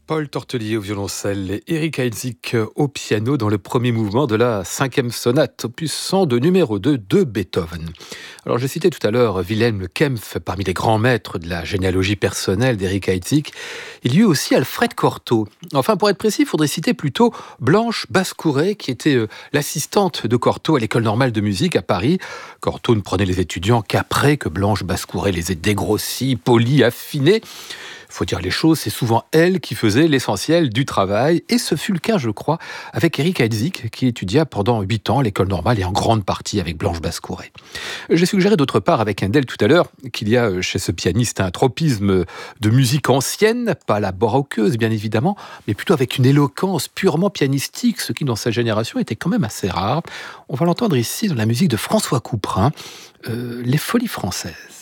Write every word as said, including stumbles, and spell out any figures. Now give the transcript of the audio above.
Paul Tortelier au violoncelle et Erik Heitzig au piano dans le premier mouvement de la cinquième sonate, opus cent de numéro deux de Beethoven. Alors j'ai cité tout à l'heure Wilhelm Kempff parmi les grands maîtres de la généalogie personnelle d'Erik Heitzig. Il y eut aussi Alfred Cortot. Enfin pour être précis, il faudrait citer plutôt Blanche Bascouret qui était euh, l'assistante de Cortot à l'école normale de musique à Paris. Cortot ne prenait les étudiants qu'après que Blanche Bascouret les ait dégrossis, polis, affinés. Faut dire les choses, c'est souvent elle qui faisait l'essentiel du travail. Et ce fut le cas, je crois, avec Erik Heitzig, qui étudia pendant huit ans à l'école normale et en grande partie avec Blanche Bascouret. J'ai suggéré d'autre part avec Handel tout à l'heure qu'il y a chez ce pianiste un tropisme de musique ancienne, pas la baroqueuse bien évidemment, mais plutôt avec une éloquence purement pianistique, ce qui dans sa génération était quand même assez rare. On va l'entendre ici dans la musique de François Couperin, euh, Les Folies françaises.